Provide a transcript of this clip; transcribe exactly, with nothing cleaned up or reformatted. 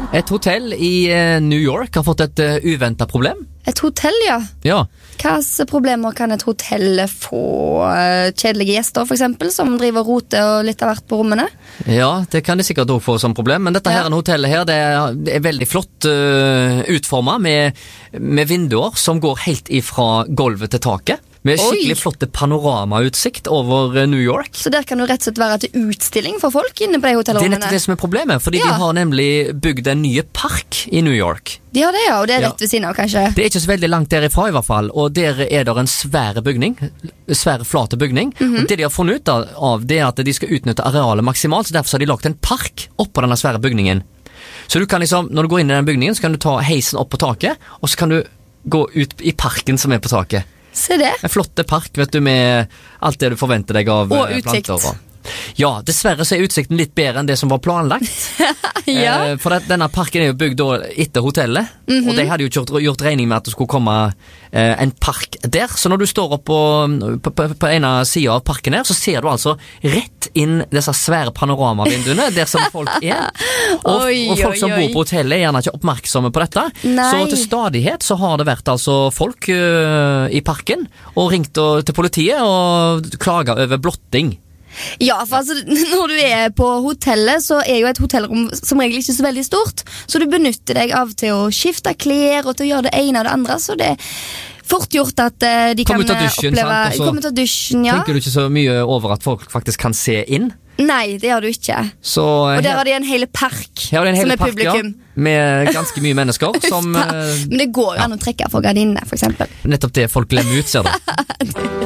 Et hotell i New York har fått et uh, uventet problem. Et hotell, ja. Ja. Hvilke problemer kan et hotell få? Kjedelige gjester, for eksempel, som driver og roter og litt av hvert på rommene? Ja, det kan de sikkert også få som problem, men dette Ja. her hotellet her, det er, det er veldig flott uh, utformet med, med vinduer som går helt ifra gulvet til taket. Med skikkelig Oi. flotte panoramautsikt over uh, New York. Så der kan du rett og slett være til utstilling for folk inne på de Det er hotellrommene. nettopp det som er problemet, fordi Ja. de har nemlig bygd en ny park i New York. De har det, ja, og det er Ja. rett ved siden av, kanskje. Det er ikke så veldig langt derifra i hvert fall, og der er det en svære bygning, svære flate bygning, Mhm. og det de har funnet ut av, det er at de skal utnytte arealet maksimalt, så derfor har de lagt en park oppå denne svære bygningen. Så du kan liksom, når du går inn i den bygningen, så kan du ta heisen opp på taket, og så kan du gå ut i parken som er på taket. Se det. En flotte park, vet du, med alt det du forventer deg av Og eh, utsikt. planter. Og. Ja, dessverre så er utsikten litt bedre enn det som var planlagt. Ja. Eh, for det, denne parken er jo bygd da etter hotellet, Mhm. og de hadde jo gjort, gjort regning med at det skulle komme eh, en park der. Så når du står opp på, på, på, på ene siden av parken her, så ser du altså rett inn disse svære panoramavinduene der som folk er. Og, Oi, og folk som oi, bor oi. på hotellet er gjerne ikke oppmerksomme på dette. Nei. Så til stadighet så har det vært altså folk eh, i parken og ringt og, til politiet og klaget over blotting. Ja, for altså, når du er på hotellet, så er jo et hotellrom som regel ikke så veldig stort, så du benytter deg av til å skifte klær og til å gjøre det ene og det andre, så det er fort gjort at eh, de Kom kan ut av dusjen, oppleve... sant? Og så Kom ut av dusjen, ja. Tenker du ikke så mye over at folk faktisk kan se inn? Nei, det gjør du ikke. Så Og der her, har de en hel park her er det en som hel er park, ja, publikum. med ganske mye mennesker som eh, Men det går jo an å trekke for gardinene, for eksempel. nettopp det folk glemmer ut, ser du.